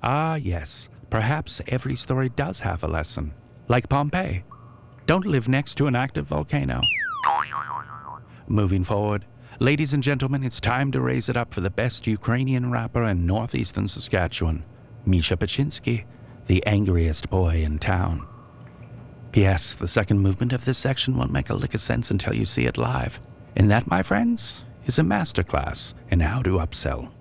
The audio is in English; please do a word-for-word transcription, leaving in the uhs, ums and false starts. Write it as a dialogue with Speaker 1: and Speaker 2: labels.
Speaker 1: Ah, yes. Perhaps every story does have a lesson. Like Pompeii. Don't live next to an active volcano. Moving forward, ladies and gentlemen, it's time to raise it up for the best Ukrainian rapper in northeastern Saskatchewan, Misha Paczynski, the angriest boy in town. P S. The second movement of this section won't make a lick of sense until you see it live. And that, my friends, is a masterclass in how to upsell.